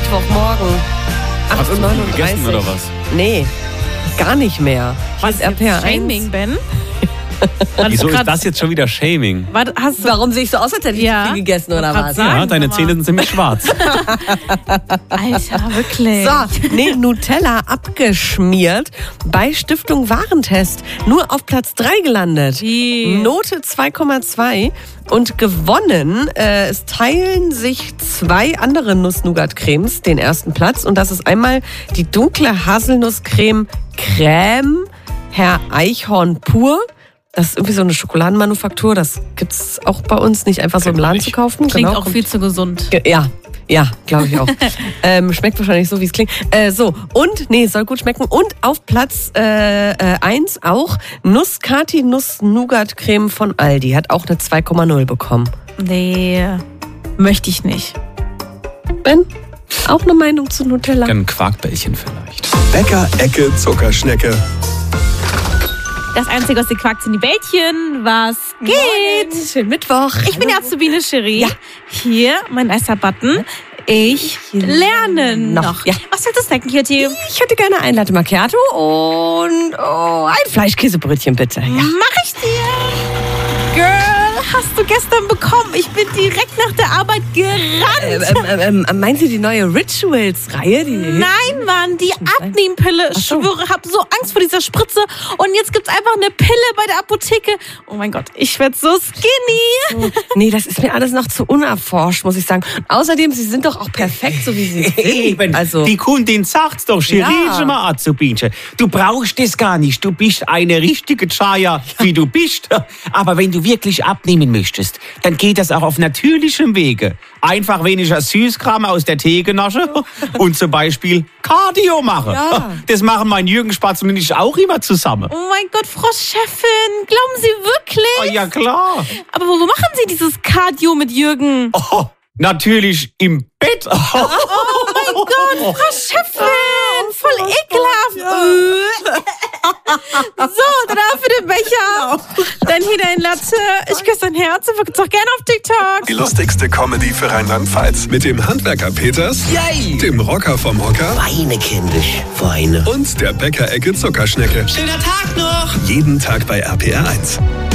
Mittwochmorgen. Hast du 8:39 viel gegessen oder was? Nee, gar nicht mehr. Was ist RPR1. Shaming, Ben? Wieso ist das jetzt schon wieder Shaming? Warum sehe ich so aus, als hätte ich Ja. viel gegessen oder was? Sagen Ja, deine Sie mal. Zähne sind ziemlich schwarz. Alter, wirklich. So, nee, Nutella abgeschmiert bei Stiftung Warentest. Nur auf Platz 3 gelandet. Wie? Note 2,2 und gewonnen. Es teilen sich 2 andere Nuss-Nougat-Cremes den ersten Platz. Und das ist einmal die dunkle Haselnusscreme Crème Herr Eichhorn pur. Das ist irgendwie so eine Schokoladenmanufaktur. Das gibt's auch bei uns nicht einfach so im Laden zu kaufen. Klingt auch kommt- viel zu gesund. Ja, glaube ich auch. Schmeckt wahrscheinlich so, wie es klingt. Soll gut schmecken. Und auf Platz 1 auch Nuss-Kati Nuss-Nougat-Creme von Aldi. Hat auch eine 2,0 bekommen. Nee, möchte ich nicht. Ben, auch eine Meinung zu Nutella? Ein Quarkbällchen vielleicht. Bäcker-Ecke Zuckerschnecke. Das Einzige, was ihr quackt, sind die Bällchen. Was geht? Schönen Mittwoch. Ich bin die Azubine Cherie. Ja. Hier, mein nicer Button. Ich lerne noch. Ja. Was willst du snacken, Kitty? Ich hätte gerne ein Latte Macchiato und ein Fleischkäsebrötchen, bitte. Ja. Mach ich dir. Girl, hast du gestern bekommen. Ich bin direkt nach der Arbeit gerannt. Meinen Sie die neue Rituals-Reihe? Nein, Mann, die Abnehmpille. Ich so. schwöre, hab so Angst vor dieser Spritze. Und jetzt gibt's einfach eine Pille bei der Apotheke. Oh mein Gott, ich werd so skinny. Nee, das ist mir alles noch zu unerforscht, muss ich sagen. Außerdem, Sie sind doch auch perfekt, so wie Sie sind. Eben, Also, die Kundin sagt's doch, Shirin mal Azubinche. Du brauchst es gar nicht, du bist eine richtige Chaya, wie du bist. Aber wenn du wirklich abnehmen möchtest, dann geht das auch auf natürlichem Wege. Einfach weniger Süßkram aus der Tegenasche und zum Beispiel Cardio machen. Ja. Das machen mein Jürgen Spatz und ich auch immer zusammen. Oh mein Gott, Frau Chefin, glauben Sie wirklich? Oh, ja klar. Aber wo machen Sie dieses Cardio mit Jürgen? Oh, natürlich im Bett. Oh mein Gott, Frau Chefin, voll ekelhaft. So, dann für den Becher. Dann hier dein Latte. Ich küsse dein Herz und vergib's auch gerne auf TikTok. Die lustigste Comedy für Rheinland-Pfalz. Mit dem Handwerker Peters, Yay! dem Rocker vom Hocker Weine, kindisch, Weine. und der Bäcker-Ecke Zuckerschnecke. Schöner Tag noch! Jeden Tag bei RPR1.